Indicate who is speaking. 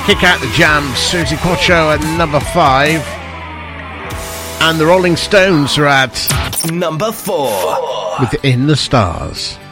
Speaker 1: Kick out the jams, Susie Quatro at number 5. And the Rolling Stones are at
Speaker 2: number 4.
Speaker 1: Within the Stars.